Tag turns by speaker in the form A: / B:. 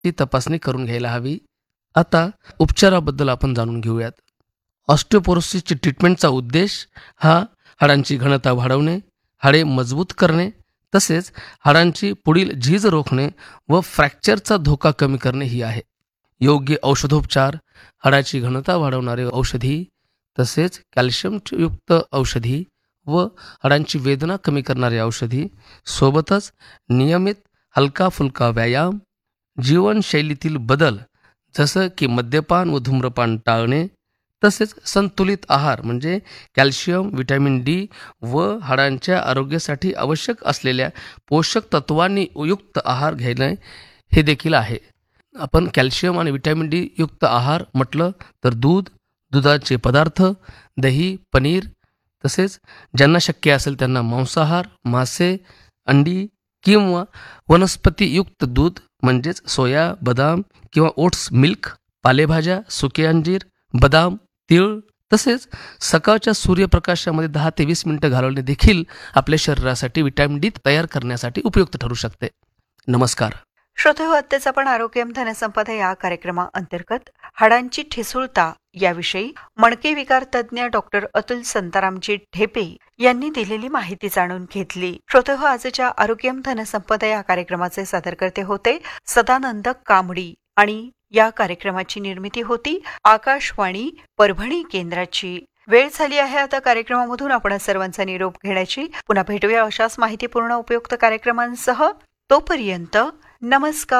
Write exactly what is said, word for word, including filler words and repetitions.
A: ती तपासणी करून घ्यायला हवी. आता उपचाराबद्दल आपण जाणून घेऊयात. ऑस्टिओपोरोसिसची ट्रीटमेंटचा उद्देश हा हाडांची घनता वाढवणे, हाडे मजबूत करणे, तसेच हाडांची पुढील झीज रोखणे व फ्रॅक्चरचा धोका कमी करणे ही आहे. योग्य औषधोपचार, हाडाची घनता वाढवणारे औषधी, तसेच कॅल्शियमयुक्त औषधी व हाडांची वेदना कमी करणारी औषधी, सोबतच नियमित हलका फुलका व्यायाम, जीवनशैलीतील बदल जसं की मद्यपान व धूम्रपान टाळणे, तसेच संतुलित आहार म्हणजे कॅल्शियम, व्हिटॅमिन डी व हाडांच्या आरोग्यासाठी आवश्यक असलेल्या पोषक तत्वांनी युक्त आहार घेणे हे देखील आहे. आपण कॅल्शियम आणि व्हिटॅमिन डी युक्त आहार म्हटलं तर दूध, दुधाचे पदार्थ, दही, पनीर, तसेच ज्यांना शक्य असेल त्यांना मांसाहार, मासे, अंडी किंवा वनस्पतीयुक्त दूध म्हणजेच सोया, बदाम किंवा ओट्स मिल्क, पालेभाज्या, सुके अंजीर, बदाम, तीळ, तसेच सकाळच्या सूर्यप्रकाशामध्ये दहा ते वीस मिनिटं घालवणे देखील आपल्या शरीरासाठी व्हिटॅमिन डी तयार करण्यासाठी उपयुक्त ठरू शकते. नमस्कार.
B: श्रोतेहो, आत्ताच आपण आरोग्यम धनसंपदा या कार्यक्रमाअंतर्गत हाडांची ठिसूळता याविषयी मणके विकार तज्ज्ञ डॉक्टर अतुल संतारामजी ढेपे यांनी दिलेली माहिती जाणून घेतली. श्रोतेहो, आजच्या आरोग्यम धनसंपदा या कार्यक्रमाचे सादरकर्ते होते सदानंद कांबडी आणि या कार्यक्रमाची निर्मिती होती आकाशवाणी परभणी केंद्राची. वेळ झाली आहे आता कार्यक्रमामधून आपण सर्वांचा निरोप घेण्याची. पुन्हा भेटूया अशाच माहितीपूर्ण उपयुक्त कार्यक्रमांसह. तोपर्यंत नमस्कार.